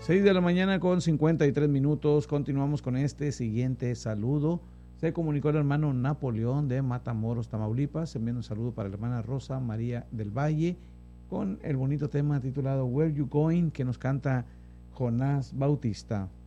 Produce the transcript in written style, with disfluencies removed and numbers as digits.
6 de la mañana con 53 minutos. Continuamos con este siguiente saludo. Se comunicó el hermano Napoleón de Matamoros, Tamaulipas, enviando un saludo para la hermana Rosa María del Valle con el bonito tema titulado Where You Going, que nos canta Jonás Bautista.